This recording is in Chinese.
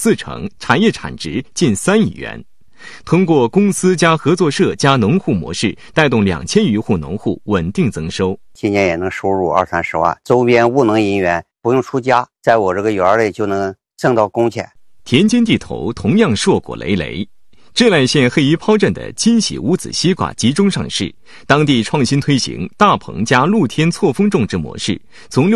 成，产业产值近3亿元。通过公司加合作社加农户模式，带动2000余户农户稳定增收。 今年也能收入20-30万，周边务能人员不用出家，在我这个园里就能挣到工钱。 田间地头同样硕果累累。治赖县黑鱼泡镇的金喜无籽西瓜集中上市，当地创新推行大棚加露天错峰种植模式，从